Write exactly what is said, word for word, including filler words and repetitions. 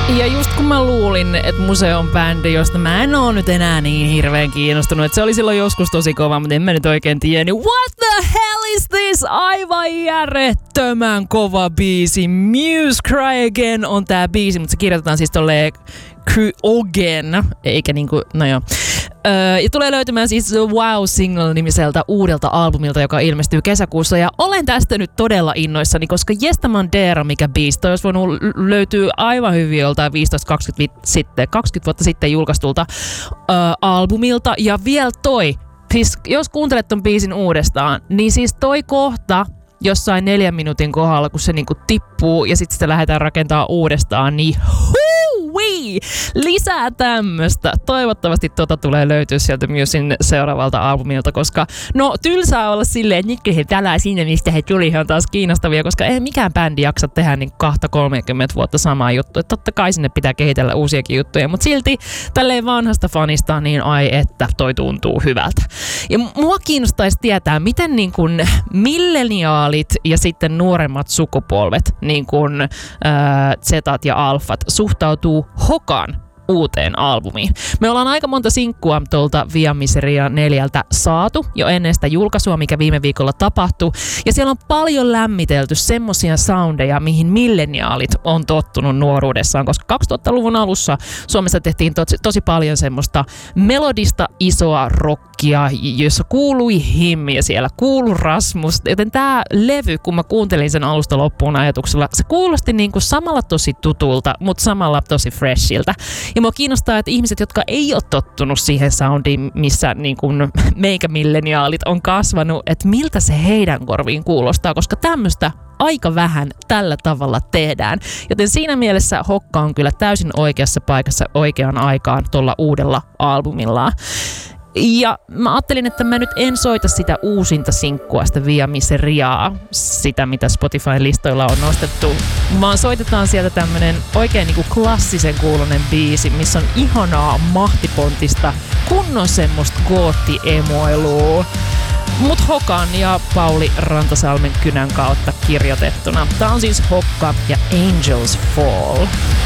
Ja just kun mä luulin, että Museo on bändi, josta mä en oo nyt enää niin hirveän kiinnostunut, että se oli silloin joskus tosi kova, mutta en mä nyt oikein tiedä, niin what the hell is this? Aivan järjettömän kova biisi. Muse Cry Again on tää biisi, mutta se kirjoitetaan siis tolleen Cry Again, eikä niinku, no joo. Öö, ja tulee löytymään siis Wow Signal-nimiseltä uudelta albumilta, joka ilmestyy kesäkuussa. Ja olen tästä nyt todella innoissani, koska Jesta Mandera, mikä biisi, toi olisi voinut löytyä aivan hyvin joltain viisitoista kaksikymmentä, sitten, kaksikymmentä vuotta sitten julkaistulta öö, albumilta. Ja vielä toi, siis jos kuuntelet ton biisin uudestaan, niin siis toi kohta jossain neljän minuutin kohdalla, kun se niinku tippuu ja sitten sitä lähdetään rakentaa uudestaan, niin hui! Lisää tämmöstä. Toivottavasti tota tulee löytyä sieltä Musin seuraavalta albumilta, koska no tylsää olla silleen, että nyt he tälää sinne, mistä he tuli, he on taas kiinnostavia, koska ei mikään bändi jaksa tehdä niin kahta kolmekymmentä vuotta samaa juttua. Että totta kai sinne pitää kehitellä uusiakin juttuja, mutta silti tälleen vanhasta fanista, niin ai että toi tuntuu hyvältä. Ja mua kiinnostaisi tietää, miten niin kuin milleniaalit ja sitten nuoremmat sukupolvet, niin kuin äh, Zetat ja Alfat, suhtautuu Hokan uuteen albumiin. Me ollaan aika monta sinkkua tuolta Via Miseria neljältä saatu jo ennen sitä julkaisua, mikä viime viikolla tapahtui. Ja siellä on paljon lämmitelty semmosia soundeja, mihin milleniaalit on tottunut nuoruudessaan, koska kaksituhattaluvun alussa Suomessa tehtiin tosi, tosi paljon semmoista melodista isoa rockia, jossa kuului Him ja siellä kuului Rasmus. Joten tää levy, kun mä kuuntelin sen alusta loppuun ajatuksella, se kuulosti niinku samalla tosi tutulta, mutta samalla tosi freshiltä. Ja mua kiinnostaa, että ihmiset, jotka ei ole tottunut siihen soundiin, missä niin kuin meikämilleniaalit on kasvanut, että miltä se heidän korviin kuulostaa, koska tämmöistä aika vähän tällä tavalla tehdään. Joten siinä mielessä Hokka on kyllä täysin oikeassa paikassa oikeaan aikaan tuolla uudella albumillaan. Ja mä ajattelin, että mä nyt en soita sitä uusinta sinkkua, sitä Via Miseriaa, sitä mitä Spotify-listoilla on nostettu, vaan soitetaan sieltä tämmönen oikein niinku klassisen kuulonen biisi, missä on ihanaa mahtipontista, kunnon semmoista gootti-emoilua. Mut Hokan ja Pauli Rantasalmen kynän kautta kirjoitettuna. Tää on siis Hokka ja Angels Fall.